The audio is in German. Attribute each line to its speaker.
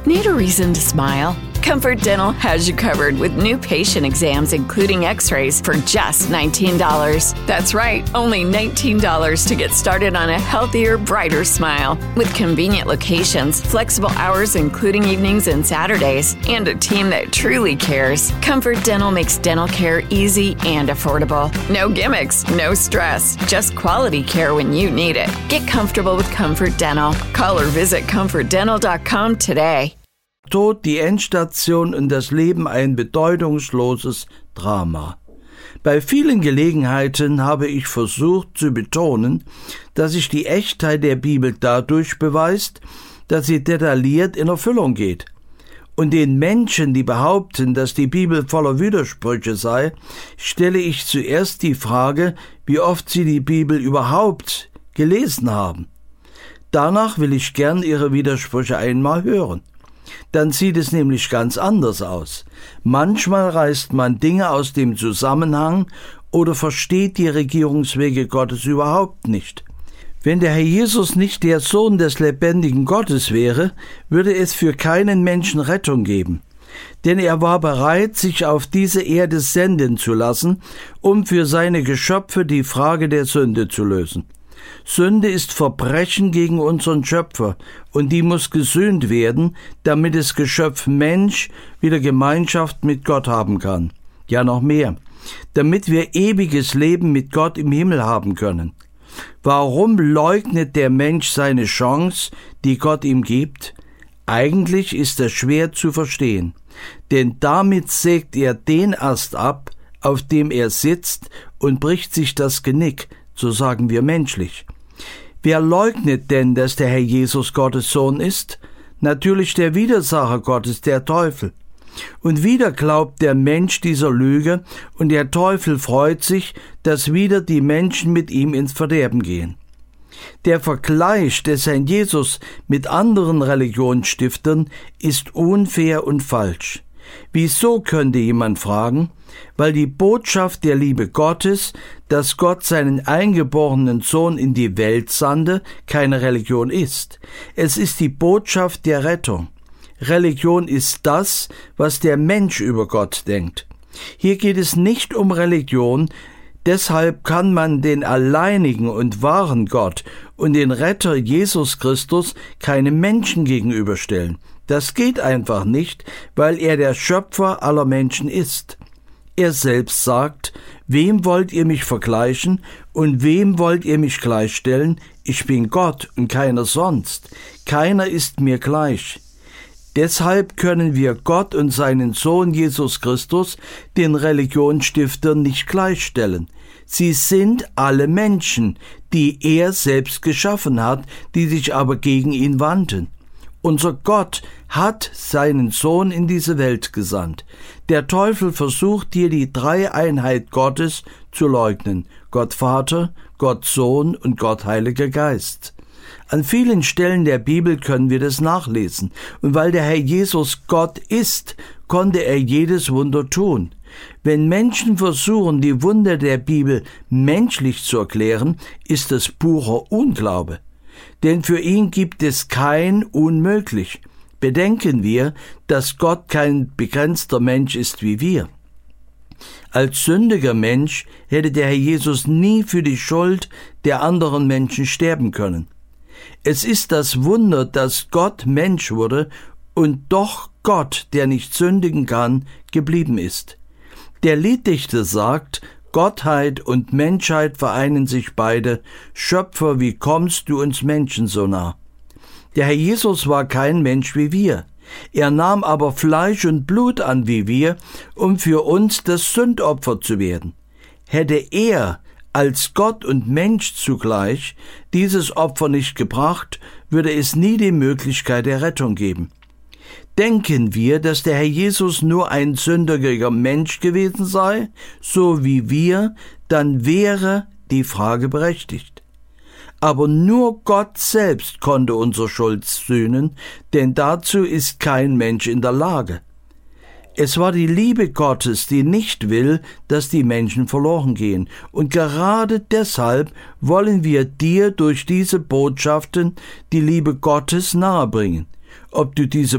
Speaker 1: Need a reason to smile? Comfort Dental has you covered with new patient exams, including x-rays, for just $19. That's right, only $19 to get started on a healthier, brighter smile. With convenient locations, flexible hours including evenings and Saturdays, and a team that truly cares, Comfort Dental makes dental care easy and affordable. No gimmicks, no stress, just quality care when you need it. Get comfortable with Comfort Dental. Call or visit ComfortDental.com today.
Speaker 2: Tod, die Endstation und das Leben ein bedeutungsloses Drama. Bei vielen Gelegenheiten habe ich versucht zu betonen, dass sich die Echtheit der Bibel dadurch beweist, dass sie detailliert in Erfüllung geht. Und den Menschen, die behaupten, dass die Bibel voller Widersprüche sei, stelle ich zuerst die Frage, wie oft sie die Bibel überhaupt gelesen haben. Danach will ich gern ihre Widersprüche einmal hören. Dann sieht es nämlich ganz anders aus. Manchmal reißt man Dinge aus dem Zusammenhang oder versteht die Regierungswege Gottes überhaupt nicht. Wenn der Herr Jesus nicht der Sohn des lebendigen Gottes wäre, würde es für keinen Menschen Rettung geben. Denn er war bereit, sich auf diese Erde senden zu lassen, um für seine Geschöpfe die Frage der Sünde zu lösen. Sünde ist Verbrechen gegen unseren Schöpfer, und die muss gesühnt werden, damit das Geschöpf Mensch wieder Gemeinschaft mit Gott haben kann. Ja, noch mehr, damit wir ewiges Leben mit Gott im Himmel haben können. Warum leugnet der Mensch seine Chance, die Gott ihm gibt? Eigentlich ist das schwer zu verstehen, denn damit sägt er den Ast ab, auf dem er sitzt, und bricht sich das Genick, so sagen wir menschlich. Wer leugnet denn, dass der Herr Jesus Gottes Sohn ist? Natürlich der Widersacher Gottes, der Teufel. Und wieder glaubt der Mensch dieser Lüge, und der Teufel freut sich, dass wieder die Menschen mit ihm ins Verderben gehen. Der Vergleich des Herrn Jesus mit anderen Religionsstiftern ist unfair und falsch. Wieso, könnte jemand fragen? Weil die Botschaft der Liebe Gottes, dass Gott seinen eingeborenen Sohn in die Welt sandte, keine Religion ist. Es ist die Botschaft der Rettung. Religion ist das, was der Mensch über Gott denkt. Hier geht es nicht um Religion, deshalb kann man den alleinigen und wahren Gott und den Retter Jesus Christus keinem Menschen gegenüberstellen. Das geht einfach nicht, weil er der Schöpfer aller Menschen ist. Er selbst sagt, wem wollt ihr mich vergleichen und wem wollt ihr mich gleichstellen? Ich bin Gott und keiner sonst. Keiner ist mir gleich. Deshalb können wir Gott und seinen Sohn Jesus Christus den Religionsstiftern nicht gleichstellen. Sie sind alle Menschen, die er selbst geschaffen hat, die sich aber gegen ihn wandten. Unser Gott hat seinen Sohn in diese Welt gesandt. Der Teufel versucht hier die Dreieinheit Gottes zu leugnen. Gott Vater, Gott Sohn und Gott Heiliger Geist. An vielen Stellen der Bibel können wir das nachlesen. Und weil der Herr Jesus Gott ist, konnte er jedes Wunder tun. Wenn Menschen versuchen, die Wunder der Bibel menschlich zu erklären, ist das purer Unglaube. Denn für ihn gibt es kein Unmöglich. Bedenken wir, dass Gott kein begrenzter Mensch ist wie wir. Als sündiger Mensch hätte der Herr Jesus nie für die Schuld der anderen Menschen sterben können. Es ist das Wunder, dass Gott Mensch wurde und doch Gott, der nicht sündigen kann, geblieben ist. Der Lieddichter sagt, Gottheit und Menschheit vereinen sich beide. Schöpfer, wie kommst du uns Menschen so nah? Der Herr Jesus war kein Mensch wie wir. Er nahm aber Fleisch und Blut an wie wir, um für uns das Sündopfer zu werden. Hätte er als Gott und Mensch zugleich dieses Opfer nicht gebracht, würde es nie die Möglichkeit der Rettung geben. Denken wir, dass der Herr Jesus nur ein sündiger Mensch gewesen sei, so wie wir, dann wäre die Frage berechtigt. Aber nur Gott selbst konnte unsere Schuld sühnen, denn dazu ist kein Mensch in der Lage. Es war die Liebe Gottes, die nicht will, dass die Menschen verloren gehen. Und gerade deshalb wollen wir dir durch diese Botschaften die Liebe Gottes nahebringen. Ob du diese